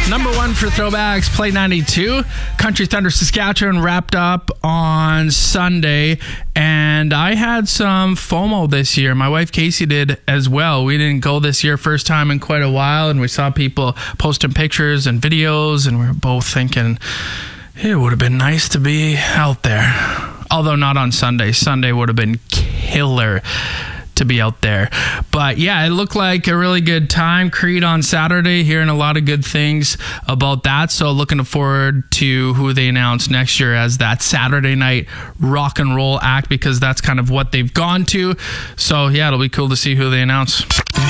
Number one for throwbacks, Play 92. Country Thunder Saskatchewan wrapped up on Sunday, and I had some FOMO this year. My wife Casey did as well. We didn't go this year, first time in quite a while, and we saw people posting pictures and videos, and we were both thinking it would have been nice to be out there. Although not on Sunday. Sunday would have been killer to be out there. But yeah, it looked like a really good time. Creed on Saturday, hearing a lot of good things about that. So looking forward to who they announce next year as that Saturday night rock and roll act, because that's kind of what they've gone to. So yeah, it'll be cool to see who they announce.